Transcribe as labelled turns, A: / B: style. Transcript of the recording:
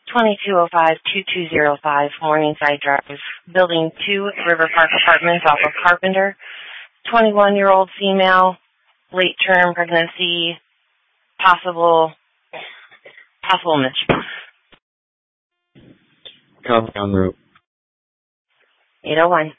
A: 2205-2205 Morningside Drive, Building 2, River Park Apartments off of Carpenter. 21-year-old female, late term pregnancy, possible mischief.
B: Copy en route.
A: 801.